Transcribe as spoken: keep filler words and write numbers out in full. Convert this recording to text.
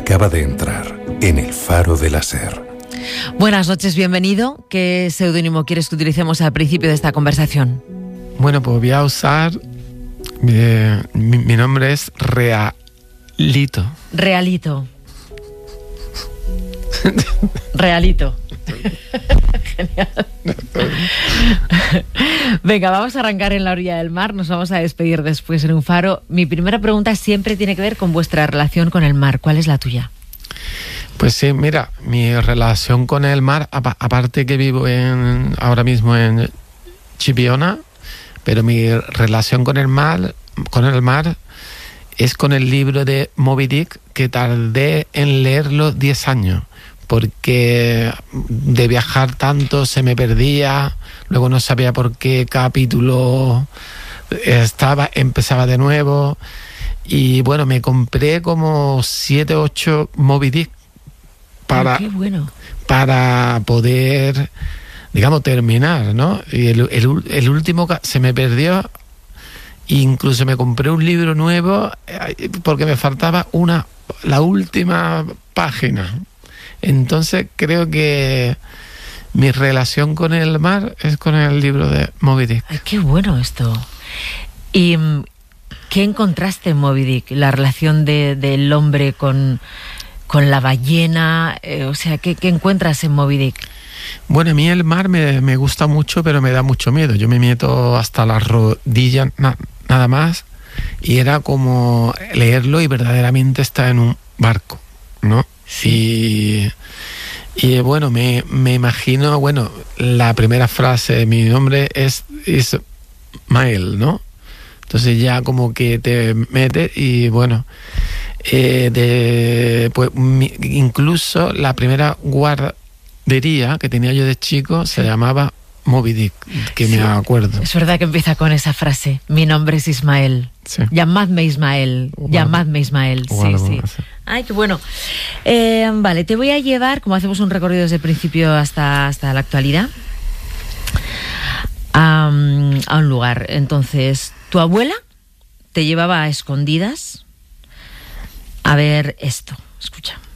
acaba de entrar en el Faro de la Ser. Buenas noches, bienvenido. ¿Qué seudónimo quieres que utilicemos al principio de esta conversación? Bueno, pues voy a usar... Eh, mi, mi nombre es Realito. Realito. Realito. Genial. Venga, vamos a arrancar en la orilla del mar. Nos vamos a despedir después en un faro. Mi primera pregunta siempre tiene que ver con vuestra relación con el mar. ¿Cuál es la tuya? Pues sí, mira, mi relación con el mar, aparte que vivo en ahora mismo en Chipiona, pero mi relación con el mar, con el mar es con el libro de Moby Dick, que tardé en leerlo diez años, porque de viajar tanto se me perdía, luego no sabía por qué capítulo estaba, empezaba de nuevo, y bueno, me compré como siete, ocho Moby Dick para, oh, qué bueno. para poder, digamos, terminar, ¿no? Y el, el, el último se me perdió. Incluso me compré un libro nuevo porque me faltaba una la última página. Entonces creo que mi relación con el mar es con el libro de Moby Dick. Ay, qué bueno esto. ¿Y qué encontraste en Moby Dick? La relación de, del hombre con, con la ballena, eh, o sea, ¿qué, qué encuentras en Moby Dick? Bueno, a mí el mar me, me gusta mucho, pero me da mucho miedo. Yo me meto hasta las rodillas, na, nada más, y era como leerlo y verdaderamente estar en un barco, ¿no? Sí. Y, y bueno, me, me imagino, bueno, la primera frase, mi nombre es Ismael, ¿no? Entonces ya como que te metes y bueno, eh, de, pues mi, incluso la primera guardería que tenía yo de chico se llamaba Moby Dick, que sí, me acuerdo. Es verdad que empieza con esa frase, mi nombre es Ismael. Sí. Llamadme Ismael, bueno, llamadme Ismael. Bueno, sí, bueno, sí. sí. Ay, qué bueno. Eh, vale, te voy a llevar, como hacemos un recorrido desde el principio hasta, hasta la actualidad, a, a un lugar. Entonces, tu abuela te llevaba a escondidas a ver esto. Escucha.